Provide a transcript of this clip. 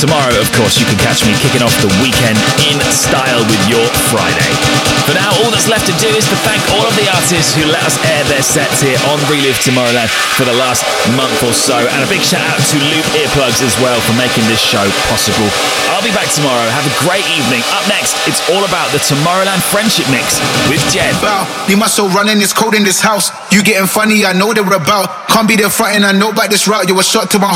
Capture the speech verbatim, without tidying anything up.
Tomorrow, of course, you can catch me kicking off the weekend in style with your Friday. For now, all that's left to do is to thank all of the artists who let us air their sets here on Relive Tomorrowland for the last month or so. And a big shout out to Loop Earplugs as well for making this show possible. I'll be back tomorrow. Have a great evening. Up next, it's all about the Tomorrowland Friendship Mix with Jen. Wow, leave my soul running, it's cold in this house. You getting funny, I know they were about. Can't be there fronting, I know about this route. You were shot to my